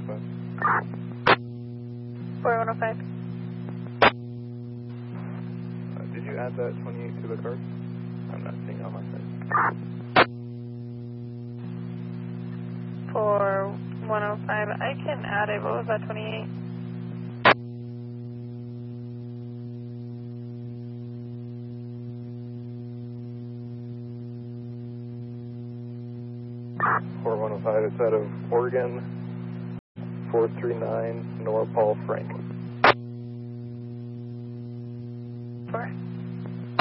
105. 4105. Did you add that 28 to the card? I'm not seeing it on my side. For 105, I can add it. What was that, 28? For 105, it's out of Oregon, 439 Nora Paul Frank. 4.